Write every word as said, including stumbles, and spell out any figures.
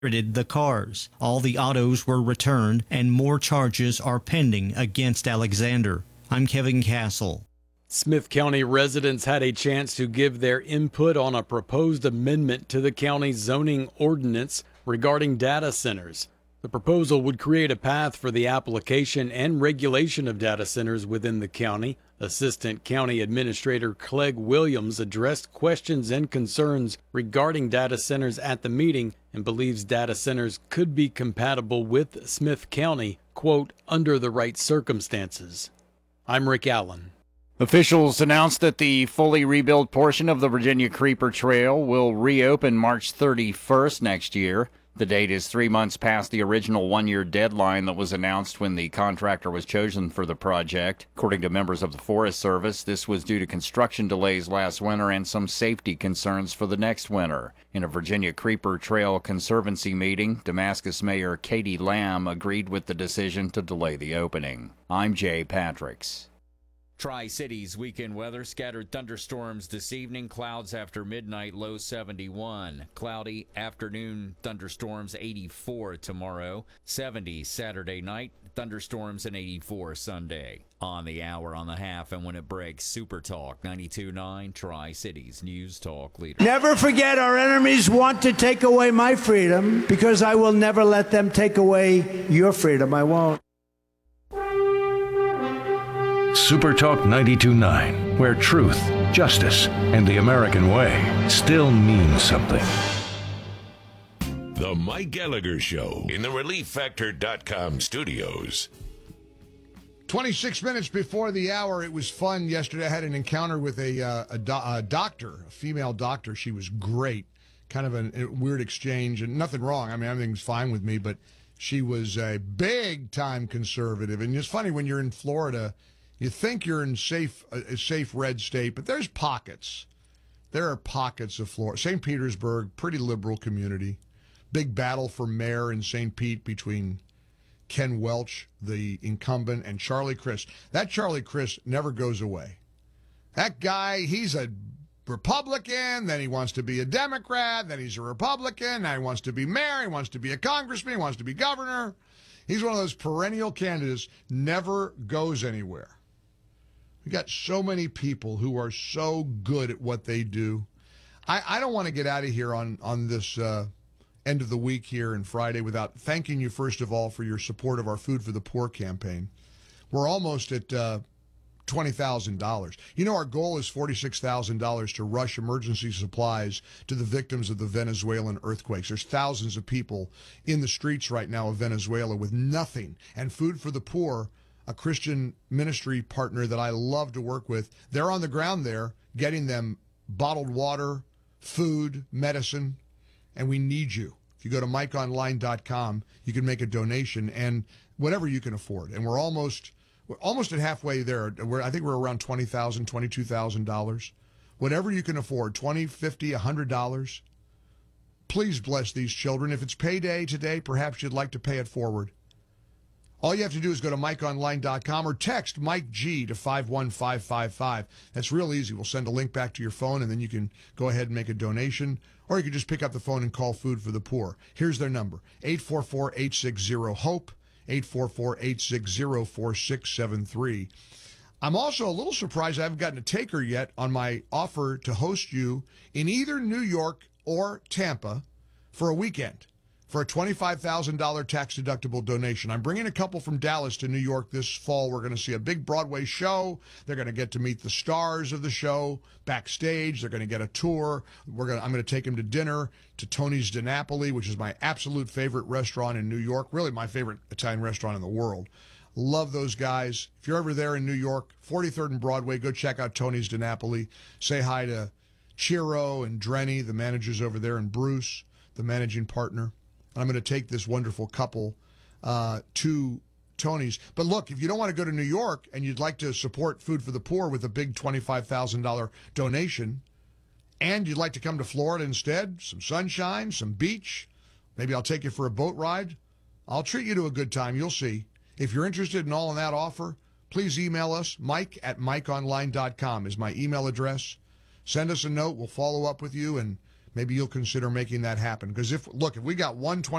the cars. All the autos were returned, and more charges are pending against Alexander. I'm Kevin Castle. Smith County residents had a chance to give their input on a proposed amendment to the county's zoning ordinance regarding data centers. The proposal would create a path for the application and regulation of data centers within the county. Assistant County Administrator Clegg Williams addressed questions and concerns regarding data centers at the meeting and believes data centers could be compatible with Smith County, quote, under the right circumstances. I'm Rick Allen. Officials announced that the fully rebuilt portion of the Virginia Creeper Trail will reopen March thirty-first next year. The date is three months past the original one-year deadline that was announced when the contractor was chosen for the project. According to members of the Forest Service, this was due to construction delays last winter and some safety concerns for the next winter. In a Virginia Creeper Trail Conservancy meeting, Damascus Mayor Katie Lamb agreed with the decision to delay the opening. I'm Jay Patricks. Tri-Cities weekend weather, scattered thunderstorms this evening, clouds after midnight, low seventy-one. Cloudy afternoon thunderstorms, eighty-four tomorrow, seventy Saturday night, thunderstorms and eighty-four Sunday. On the hour, on the half, and when it breaks, Super Talk ninety-two point nine, Tri-Cities News Talk leader. Never forget, our enemies want to take away my freedom because I will never let them take away your freedom. I won't. Super Talk ninety-two point nine, where truth, justice, and the American way still mean something. The Mike Gallagher Show in the Relief Factor dot com studios. twenty-six minutes before the hour, it was fun. Yesterday I had an encounter with a, uh, a, do- a doctor, a female doctor. She was great. Kind of a, a weird exchange, and nothing wrong. I mean, everything's fine with me, but she was a big-time conservative. And it's funny, when you're in Florida, you think you're in safe, a safe red state, but there's pockets. There are pockets of Florida. Saint Petersburg, pretty liberal community. Big battle for mayor in Saint Pete between Ken Welch, the incumbent, and Charlie Crist. That Charlie Crist never goes away. That guy, he's a Republican, then he wants to be a Democrat, then he's a Republican, now he wants to be mayor, he wants to be a congressman, he wants to be governor. He's one of those perennial candidates, never goes anywhere. We got so many people who are so good at what they do. I, I don't want to get out of here on, on this uh, end of the week here and Friday without thanking you, first of all, for your support of our Food for the Poor campaign. We're almost at uh, twenty thousand dollars. You know, our goal is forty-six thousand dollars to rush emergency supplies to the victims of the Venezuelan earthquakes. There's thousands of people in the streets right now of Venezuela with nothing. And Food for the Poor, a Christian ministry partner that I love to work with, they're on the ground there getting them bottled water, food, medicine, and we need you. If you go to mike online dot com, you can make a donation, and whatever you can afford. And we're almost we're almost at halfway there. We're, I think we're around twenty thousand dollars, twenty-two thousand dollars. Whatever you can afford, twenty dollars, fifty dollars, one hundred dollars. Please bless these children. If it's payday today, perhaps you'd like to pay it forward. All you have to do is go to mike online dot com or text Mike G to five one five five five. That's real easy. We'll send a link back to your phone, and then you can go ahead and make a donation. Or you can just pick up the phone and call Food for the Poor. Here's their number, eight four four, eight six zero, HOPE, eight four four, eight six zero, four six seven three. I'm also a little surprised I haven't gotten a taker yet on my offer to host you in either New York or Tampa for a weekend, for a twenty-five thousand dollars tax-deductible donation. I'm bringing a couple from Dallas to New York this fall. We're going to see a big Broadway show. They're going to get to meet the stars of the show backstage. They're going to get a tour. We're going to, I'm going to take them to dinner to Tony's DiNapoli, which is my absolute favorite restaurant in New York, really my favorite Italian restaurant in the world. Love those guys. If you're ever there in New York, forty-third and Broadway, go check out Tony's DiNapoli. Say hi to Chiro and Drenny, the managers over there, and Bruce, the managing partner. I'm going to take this wonderful couple uh, to Tony's. But look, if you don't want to go to New York and you'd like to support Food for the Poor with a big twenty-five thousand dollars donation, and you'd like to come to Florida instead, some sunshine, some beach, maybe I'll take you for a boat ride, I'll treat you to a good time. You'll see. If you're interested in all in that offer, please email us. Mike at mike online dot com is my email address. Send us a note. We'll follow up with you, and maybe you'll consider making that happen. Because if look, if we got one